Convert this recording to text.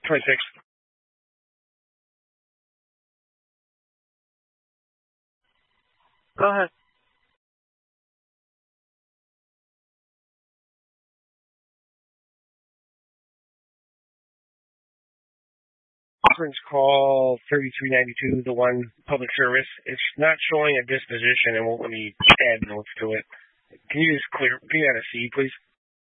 26. Go ahead. Conference call 3392, the one public service. It's not showing a disposition and won't let me add notes to it. Can you just clear, can you add a C, please?